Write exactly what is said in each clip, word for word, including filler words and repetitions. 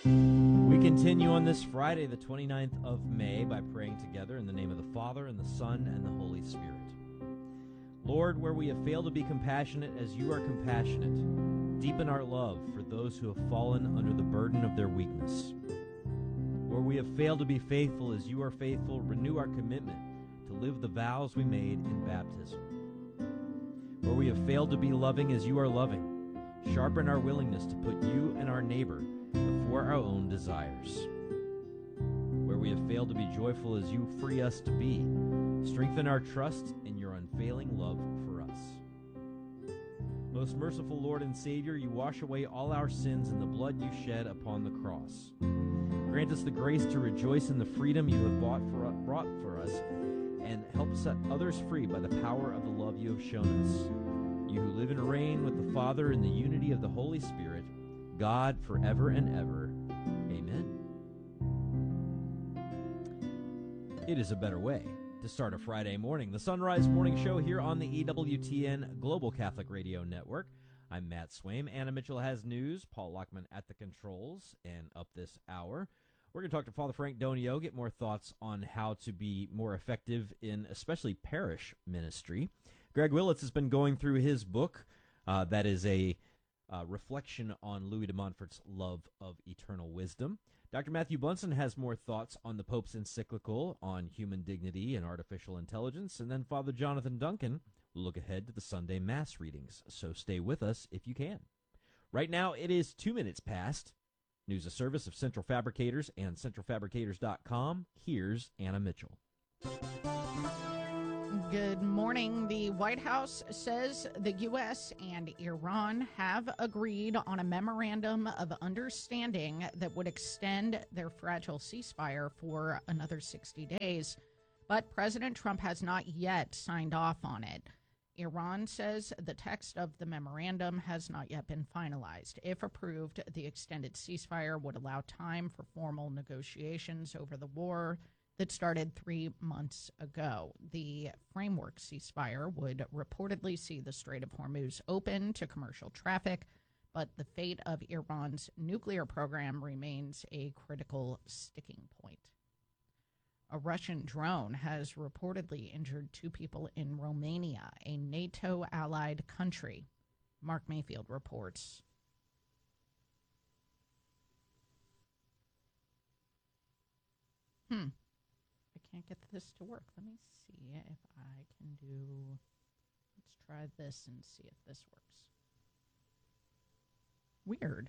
We continue on this Friday, the twenty-ninth of May, by praying together in the name of the Father, and the Son, and the Holy Spirit. Lord, where we have failed to be compassionate as you are compassionate, deepen our love for those who have fallen under the burden of their weakness. Where we have failed to be faithful as you are faithful, renew our commitment to live the vows we made in baptism. Where we have failed to be loving as you are loving, sharpen our willingness to put you and our neighbor before our own desires. Where we have failed to be joyful as you free us to be, strengthen our trust in your unfailing love for us. Most merciful Lord and Savior, you wash away all our sins in the blood you shed upon the cross. Grant us the grace to rejoice in the freedom you have bought for, brought for us, and help set others free by the power of the love you have shown us. You who live and reign with the Father in the unity of the Holy Spirit, God forever and ever. Amen. It is a better way to start a Friday morning. The Sunrise Morning Show here on the E W T N Global Catholic Radio Network. I'm Matt Swaim. Anna Mitchell has news. Paul Lockman at the controls. And up this hour, we're going to talk to Father Frank Donio, get more thoughts on how to be more effective in especially parish ministry. Greg Willits has been going through his book. Uh, that is a Uh, reflection on Louis de Montfort's love of eternal wisdom. Doctor Matthew Bunson has more thoughts on the Pope's encyclical on human dignity and artificial intelligence. And then Father Jonathan Duncan will look ahead to the Sunday Mass readings. So stay with us if you can. Right now, it is two minutes past. News of service of Central Fabricators and central fabricators dot com. Here's Anna Mitchell. Good morning. The White House says the U S and Iran have agreed on a memorandum of understanding that would extend their fragile ceasefire for another sixty days. But President Trump has not yet signed off on it. Iran says the text of the memorandum has not yet been finalized. If approved, the extended ceasefire would allow time for formal negotiations over the war that started three months ago. The framework ceasefire would reportedly see the Strait of Hormuz open to commercial traffic, but the fate of Iran's nuclear program remains a critical sticking point. A Russian drone has reportedly injured two people in Romania, a NATO-allied country. Mark Mayfield reports. Hmm. Can't get this to work. Let me see if I can do, let's try this and see if this works. Weird.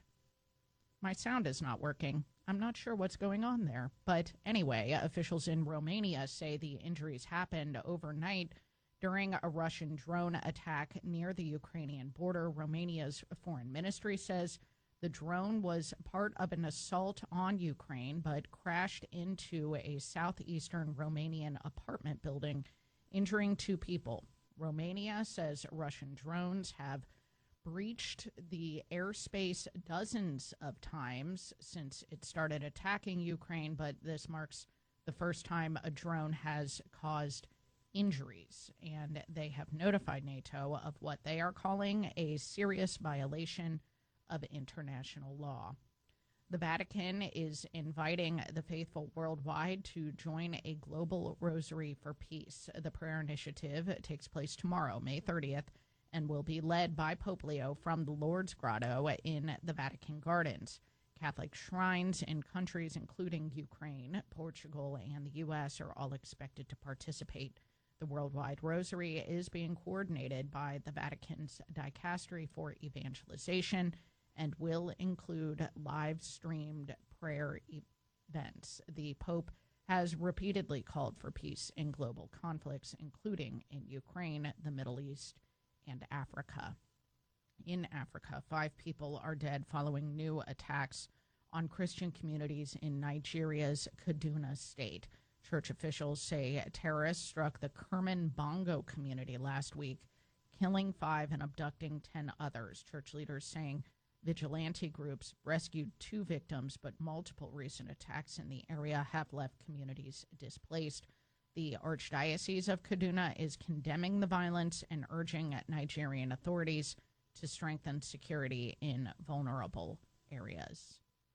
My sound is not working. I'm not sure what's going on there. But anyway, officials in Romania say the injuries happened overnight during a Russian drone attack near the Ukrainian border. Romania's foreign ministry says the drone was part of an assault on Ukraine, but crashed into a southeastern Romanian apartment building, injuring two people. Romania says Russian drones have breached the airspace dozens of times since it started attacking Ukraine, but this marks the first time a drone has caused injuries. And they have notified NATO of what they are calling a serious violation of international law. The Vatican is inviting the faithful worldwide to join a global rosary for peace. The prayer initiative takes place tomorrow, May thirtieth, and will be led by Pope Leo from the Lourdes Grotto in the Vatican Gardens. Catholic shrines in countries including Ukraine, Portugal, and the U S are all expected to participate. The worldwide rosary is being coordinated by the Vatican's Dicastery for Evangelization and will include live-streamed prayer events. The Pope has repeatedly called for peace in global conflicts, including in Ukraine, the Middle East, and Africa. In Africa, five people are dead following new attacks on Christian communities in Nigeria's Kaduna state. Church officials say terrorists struck the Kerman Bongo community last week, killing five and abducting ten others. Church leaders saying vigilante groups rescued two victims, but multiple recent attacks in the area have left communities displaced. The Archdiocese of Kaduna is condemning the violence and urging Nigerian authorities to strengthen security in vulnerable areas.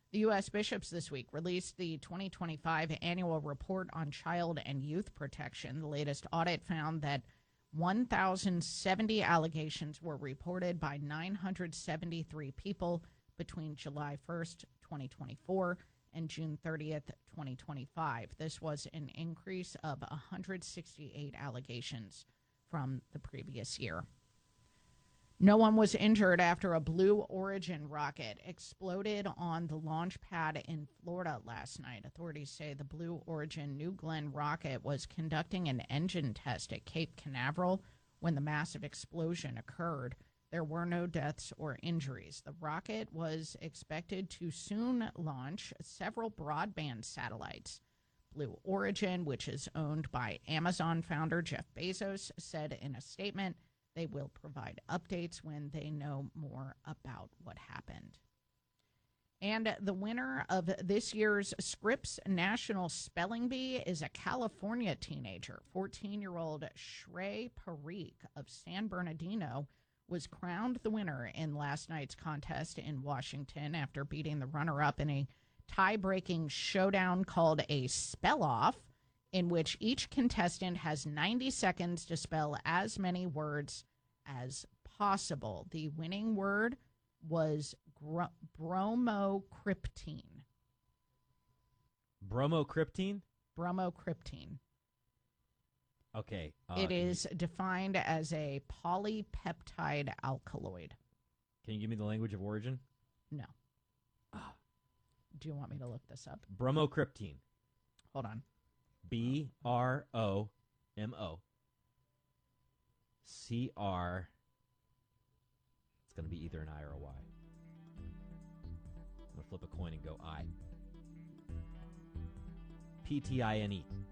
The U S bishops this week released the twenty twenty-five annual report on child and youth protection. The latest audit found that one thousand seventy allegations were reported by nine hundred seventy-three people between July first, twenty twenty-four and June thirtieth, twenty twenty-five. This was an increase of one hundred sixty-eight allegations from the previous year. No one was injured after a Blue Origin rocket exploded on the launch pad in Florida last night. Authorities say the Blue Origin New Glenn rocket was conducting an engine test at Cape Canaveral when the massive explosion occurred. There were no deaths or injuries. The rocket was expected to soon launch several broadband satellites. Blue Origin, which is owned by Amazon founder Jeff Bezos, said in a statement they will provide updates when they know more about what happened. And the winner of this year's Scripps National Spelling Bee is a California teenager. fourteen-year-old Shrey Parikh of San Bernardino was crowned the winner in last night's contest in Washington after beating the runner-up in a tie-breaking showdown called a spell-off, in which each contestant has ninety seconds to spell as many words as possible. The winning word was gr- bromocryptine. Bromocryptine? Bromocryptine. Okay. Uh, it is defined as a polypeptide alkaloid. Can you give me the language of origin? No. Ah. Do you want me to look this up? Bromocryptine. Hold on. B R O M O C R. It's going to be either an I or a Y. I'm going to flip a coin and go I. P T I N E.